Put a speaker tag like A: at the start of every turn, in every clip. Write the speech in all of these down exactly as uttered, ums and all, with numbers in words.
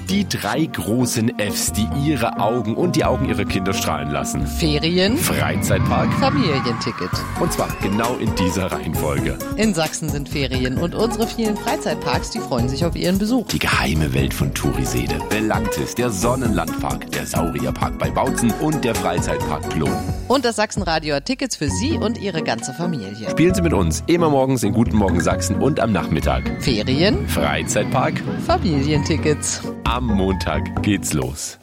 A: Die drei großen Fs, die ihre Augen und die Augen ihrer Kinder strahlen lassen.
B: Ferien,
A: Freizeitpark,
B: Familienticket.
A: Und zwar genau in dieser Reihenfolge.
B: In Sachsen sind Ferien und unsere vielen Freizeitparks, die freuen sich auf ihren Besuch.
A: Die geheime Welt von Turisede, Belantis, der Sonnenlandpark, der Saurierpark bei Bautzen und der Freizeitpark Plon.
B: Und das Sachsenradio hat Tickets für Sie und Ihre ganze Familie.
A: Spielen Sie mit uns immer morgens in Guten Morgen Sachsen und am Nachmittag.
B: Ferien,
A: Freizeitpark,
B: Familientickets.
A: Am Montag geht's los.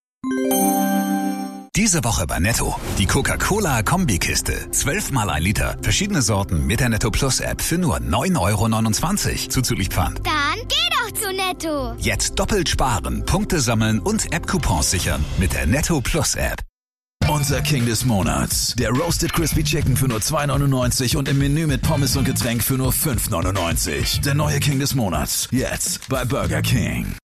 C: Diese Woche bei Netto. Die Coca-Cola-Kombikiste. Zwölfmal ein Liter. Verschiedene Sorten mit der Netto Plus App für nur neun Euro neunundzwanzig. Zuzüglich Pfand.
D: Dann geh doch zu Netto.
C: Jetzt doppelt sparen, Punkte sammeln und App-Coupons sichern mit der Netto Plus App.
E: Unser King des Monats. Der Roasted Crispy Chicken für nur zwei neunundneunzig und im Menü mit Pommes und Getränk für nur fünf neunundneunzig. Der neue King des Monats. Jetzt bei Burger King.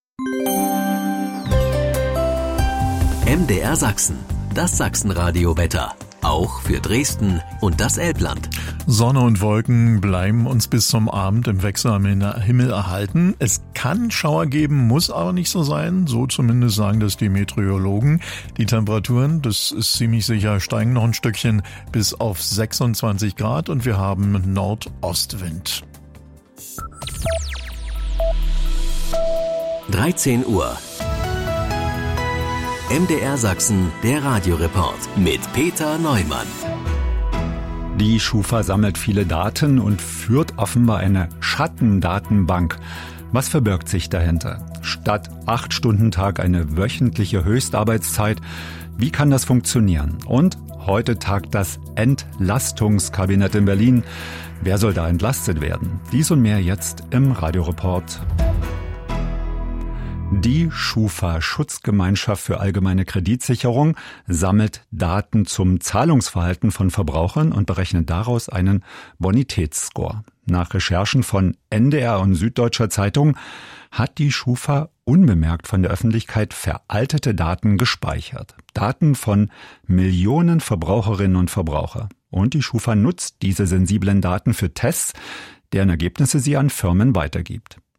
F: M D R Sachsen, das Sachsenradio-Wetter. Auch für Dresden und das Elbland.
G: Sonne und Wolken bleiben uns bis zum Abend im Wechsel am Himmel erhalten. Es kann Schauer geben, muss aber nicht so sein. So zumindest sagen das die Meteorologen. Die Temperaturen, das ist ziemlich sicher, steigen noch ein Stückchen bis auf sechsundzwanzig Grad und wir haben Nordostwind.
F: dreizehn Uhr. M D R Sachsen, der Radioreport mit Peter Neumann.
H: Die Schufa sammelt viele Daten und führt offenbar eine Schattendatenbank. Was verbirgt sich dahinter? Statt acht Stunden Tag eine wöchentliche Höchstarbeitszeit. Wie kann das funktionieren? Und heute tagt das Entlastungskabinett in Berlin. Wer soll da entlastet werden? Dies und mehr jetzt im Radioreport. Die Schufa, Schutzgemeinschaft für allgemeine Kreditsicherung, sammelt Daten zum Zahlungsverhalten von Verbrauchern und berechnet daraus einen Bonitätsscore. Nach Recherchen von N D R und Süddeutscher Zeitung hat die Schufa unbemerkt von der Öffentlichkeit veraltete Daten gespeichert. Daten von Millionen Verbraucherinnen und Verbraucher. Und die Schufa nutzt diese sensiblen Daten für Tests, deren Ergebnisse sie an Firmen weitergibt.